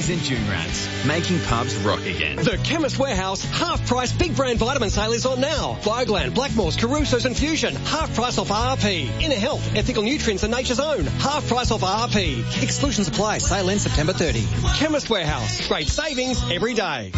Reds and June Rats, making pubs rock again. The Chemist Warehouse half-price big brand vitamin sale is on now. Bioglad, Blackmores, Caruso's and Fusion, half price off RRP. Inner Health, Ethical Nutrients and Nature's Own, half price off RRP. Exclusions apply. Sale ends September 30. Chemist Warehouse, great savings every day.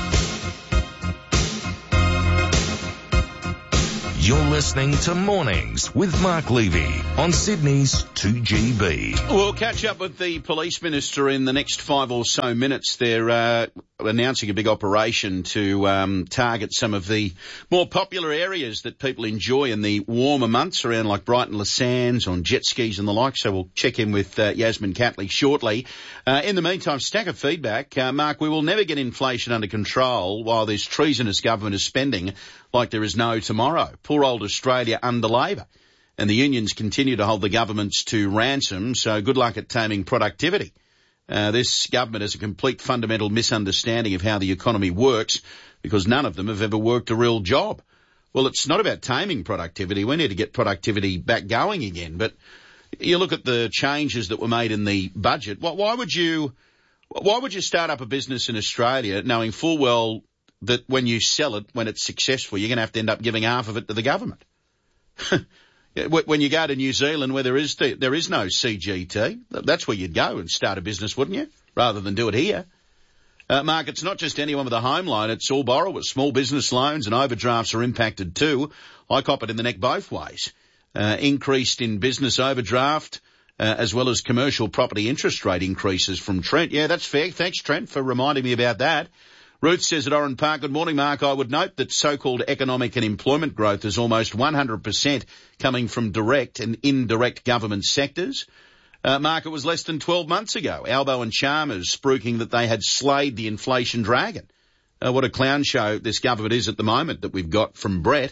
You're listening to Mornings with Mark Levy on Sydney's 2GB. We'll catch up with the Police Minister in the next 5 or so minutes. They're announcing a big operation to target some of the more popular areas that people enjoy in the warmer months around like Brighton, Les Sands, on jet skis and the like. So we'll check in with Yasmin Catley shortly. In the meantime, stack of feedback. Mark, we will never get inflation under control while this treasonous government is spending like there is no tomorrow. Poor old Australia under Labor. And the unions continue to hold the governments to ransom, so good luck at taming productivity. This government has a complete fundamental misunderstanding of how the economy works because none of them have ever worked a real job. Well, it's not about taming productivity. We need to get productivity back going again. But you look at the changes that were made in the budget. Why would you start up a business in Australia knowing full well that when you sell it, when it's successful, you're going to have to end up giving half of it to the government? When you go to New Zealand where there is no CGT, that's where you'd go and start a business, wouldn't you? Rather than do it here. Mark, it's not just anyone with a home loan, it's all borrowers. Small business loans and overdrafts are impacted too. I cop it in the neck both ways. Increased in business overdraft, as well as commercial property interest rate increases from Trent. Yeah, that's fair. Thanks, Trent, for reminding me about that. Ruth says at Oran Park, good morning, Mark. I would note that so-called economic and employment growth is almost 100% coming from direct and indirect government sectors. Mark, it was less than 12 months ago. Albo and Chalmers spruiking that they had slayed the inflation dragon. What a clown show this government is at the moment that we've got from Brett.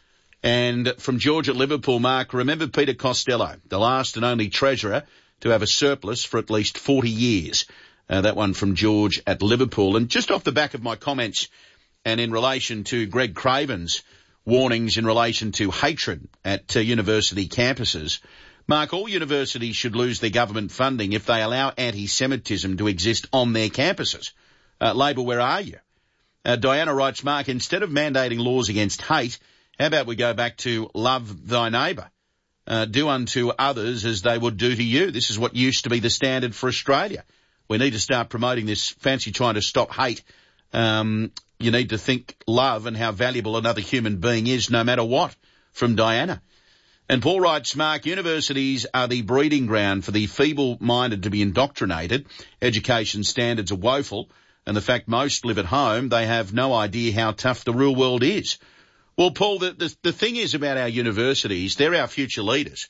And from George at Liverpool, Mark, remember Peter Costello, the last and only treasurer to have a surplus for at least 40 years. That one from George at Liverpool. And just off the back of my comments and in relation to Greg Craven's warnings in relation to hatred at university campuses, Mark, all universities should lose their government funding if they allow anti-Semitism to exist on their campuses. Labor, where are you? Diana writes, Mark, instead of mandating laws against hate, how about we go back to love thy neighbour? Do unto others as they would do to you. This is what used to be the standard for Australia. We need to start promoting this fancy trying to stop hate. You need to think love and how valuable another human being is no matter what, from Diana. And Paul writes, Mark, universities are the breeding ground for the feeble-minded to be indoctrinated. Education standards are woeful, and the fact most live at home, they have no idea how tough the real world is. Well, Paul, the thing is about our universities, they're our future leaders.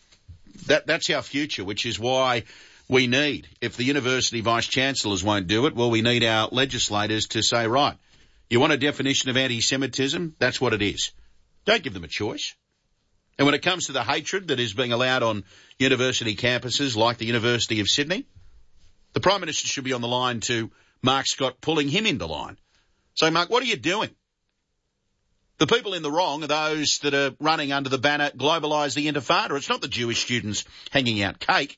That's our future, which is why we need, if the university vice-chancellors won't do it, well, we need our legislators to say, right, you want a definition of anti-Semitism? That's what it is. Don't give them a choice. And when it comes to the hatred that is being allowed on university campuses like the University of Sydney, the Prime Minister should be on the line to Mark Scott, pulling him into line. So, Mark, what are you doing? The people in the wrong are those that are running under the banner, globalise the intifada. It's not the Jewish students hanging out cake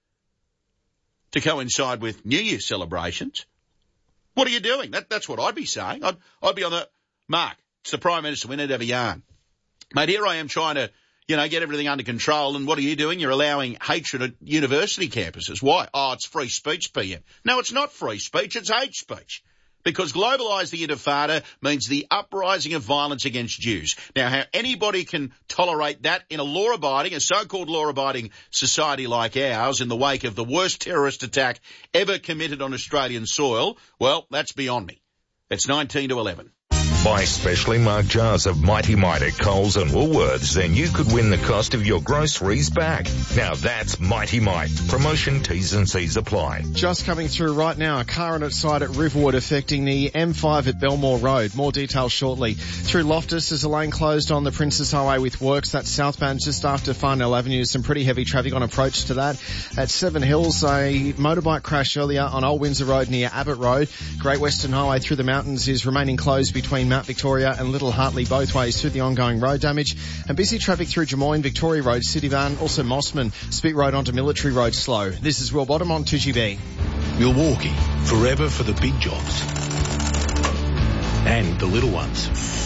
to coincide with New Year celebrations. What are you doing? That's what I'd be saying. I'd be on the, Mark, it's the Prime Minister, we need to have a yarn. Mate, here I am trying to, get everything under control, and what are you doing? You're allowing hatred at university campuses. Why? Oh, it's free speech, PM. No, it's not free speech, it's hate speech. Because globalise the intifada means the uprising of violence against Jews. Now, how anybody can tolerate that in a so-called law-abiding society like ours in the wake of the worst terrorist attack ever committed on Australian soil, well, that's beyond me. It's 19 to 11. Buy specially marked jars of Mighty Mite at Coles and Woolworths, then you could win the cost of your groceries back. Now that's Mighty Mite. Promotion T's and C's apply. Just coming through right now, a car on its side at Riverwood affecting the M5 at Belmore Road. More details shortly. Through Loftus, there's a lane closed on the Princess Highway with works. That's southbound just after Farnell Avenue. Some pretty heavy traffic on approach to that. At Seven Hills, a motorbike crash earlier on Old Windsor Road near Abbott Road. Great Western Highway through the mountains is remaining closed between Mount Victoria and Little Hartley both ways through the ongoing road damage, and busy traffic through Jemoyne, Victoria Road, City Van, also Mossman, Spit Road onto Military Road slow. This is Will Bottom on 2GB. Milwaukee, forever for the big jobs and the little ones.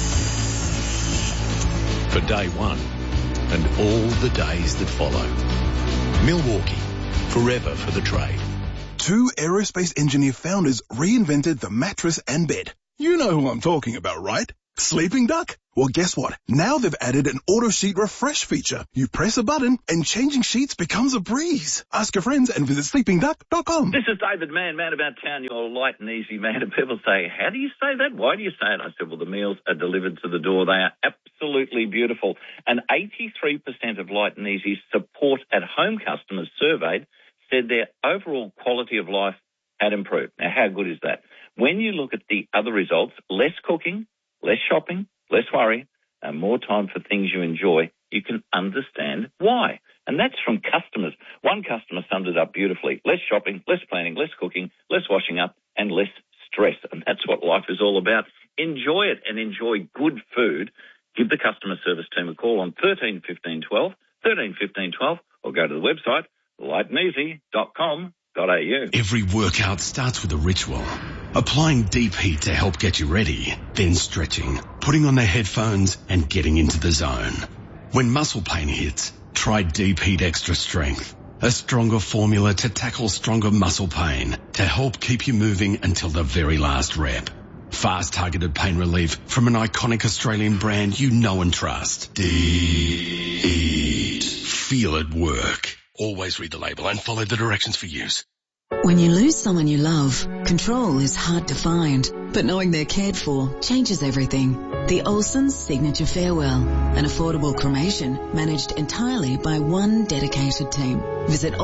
For day one and all the days that follow. Milwaukee, forever for the trade. 2 aerospace engineer founders reinvented the mattress and bed. You know who I'm talking about, right? Sleeping Duck? Well, guess what? Now they've added an auto sheet refresh feature. You press a button and changing sheets becomes a breeze. Ask your friends and visit sleepingduck.com. This is David Mann, man about town, your light and easy man. And people say, how do you say that? Why do you say it? I said, well, the meals are delivered to the door. They are absolutely beautiful. And 83% of light and easy support at home customers surveyed said their overall quality of life had improved. Now, how good is that? When you look at the other results, less cooking, less shopping, less worry, and more time for things you enjoy, you can understand why. And that's from customers. One customer summed it up beautifully. Less shopping, less planning, less cooking, less washing up, and less stress. And that's what life is all about. Enjoy it and enjoy good food. Give the customer service team a call on 13 15 12, 13 15 12, or go to the website, lightandeasy.com.au. Every workout starts with a ritual. Applying deep heat to help get you ready, then stretching, putting on the headphones and getting into the zone. When muscle pain hits, try Deep Heat Extra Strength, a stronger formula to tackle stronger muscle pain to help keep you moving until the very last rep. Fast targeted pain relief from an iconic Australian brand you know and trust. Deep Heat. Feel it work. Always read the label and follow the directions for use. When you lose someone you love, control is hard to find, but knowing they're cared for changes everything. The Olsen's Signature Farewell, an affordable cremation managed entirely by one dedicated team. Visit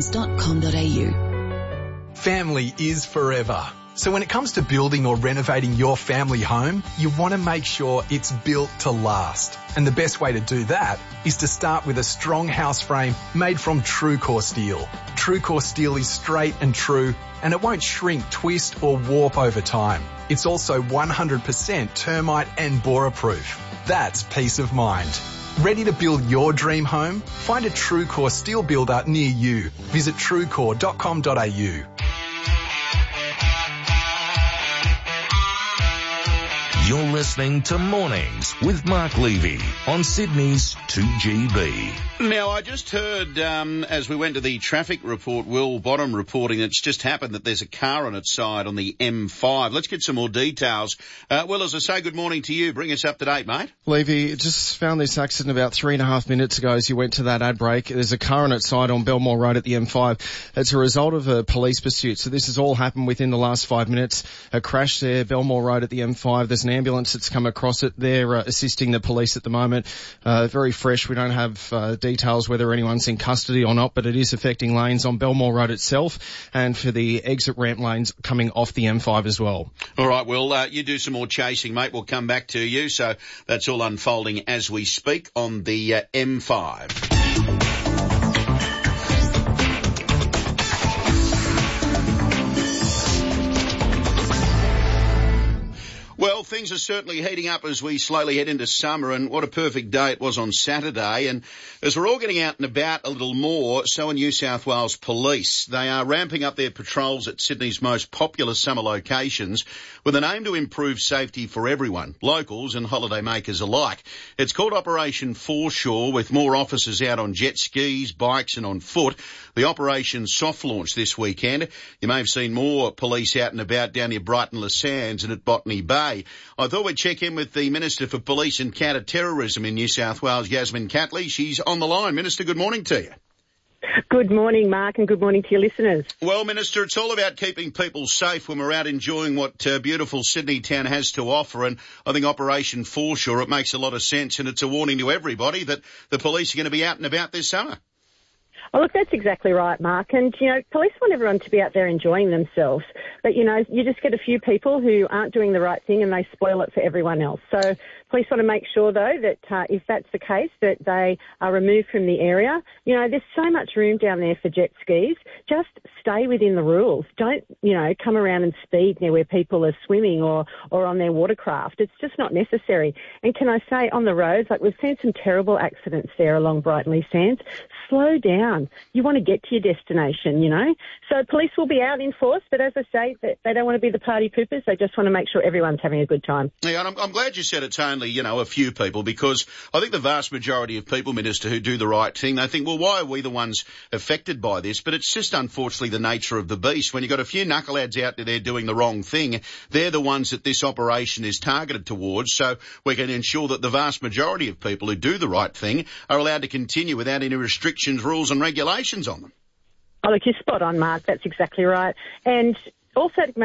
olsens.com.au. Family is forever. So when it comes to building or renovating your family home, you want to make sure it's built to last. And the best way to do that is to start with a strong house frame made from TrueCore steel. TrueCore steel is straight and true, and it won't shrink, twist or warp over time. It's also 100% termite and borer proof. That's peace of mind. Ready to build your dream home? Find a TrueCore steel builder near you. Visit truecore.com.au. You're listening to Mornings with Mark Levy on Sydney's 2GB. Now, I just heard, as we went to the traffic report, Will Bottom reporting it's just happened that there's a car on its side on the M5. Let's get some more details. Will, as I say, good morning to you. Bring us up to date, mate. Levy, just found this accident about 3.5 minutes ago as you went to that ad break. There's a car on its side on Belmore Road at the M5. It's a result of a police pursuit. So this has all happened within the last 5 minutes. A crash there, Belmore Road at the M5. There's an ambulance that's come across it. They're assisting the police at the moment. Very fresh. We don't have details whether anyone's in custody or not, but it is affecting lanes on Belmore Road itself and for the exit ramp lanes coming off the M5 as well. All right, Will, you do some more chasing, mate. We'll come back to you. So that's all unfolding as we speak on the M5. Well, things are certainly heating up as we slowly head into summer, and what a perfect day it was on Saturday. And as we're all getting out and about a little more, so are New South Wales Police. They are ramping up their patrols at Sydney's most popular summer locations with an aim to improve safety for everyone, locals and holiday makers alike. It's called Operation Foreshore, with more officers out on jet skis, bikes and on foot. The operation soft launched this weekend. You may have seen more police out and about down near Brighton Le Sands and at Botany Bay. I thought we'd check in with the Minister for Police and Counter-Terrorism in New South Wales, Yasmin Catley. She's on the line. Minister, good morning to you. Good morning, Mark, and good morning to your listeners. Well, Minister, it's all about keeping people safe when we're out enjoying what beautiful Sydney town has to offer, and I think Operation Foreshore, it makes a lot of sense, and it's a warning to everybody that the police are going to be out and about this summer. Oh, look, that's exactly right, Mark. And, you know, police want everyone to be out there enjoying themselves. But, you know, you just get a few people who aren't doing the right thing and they spoil it for everyone else. So police want to make sure, though, that if that's the case, that they are removed from the area. You know, there's so much room down there for jet skis. Just stay within the rules. Don't, you know, come around and speed near where people are swimming or on their watercraft. It's just not necessary. And can I say, on the roads, like we've seen some terrible accidents there along Brighton Le Sands. Slow down. everyone. You want to get to your destination, you know. So police will be out in force, but as I say, they don't want to be the party poopers. They just want to make sure everyone's having a good time. Yeah, and I'm glad you said it's only, you know, a few people, because I think the vast majority of people, Minister, who do the right thing, they think, well, why are we the ones affected by this? But it's just unfortunately the nature of the beast. When you've got a few knuckleheads out there doing the wrong thing, they're the ones that this operation is targeted towards. So we can ensure that the vast majority of people who do the right thing are allowed to continue without any restrictions, rules and regulations on them. Oh, look, you're spot on, Mark. That's exactly right. And also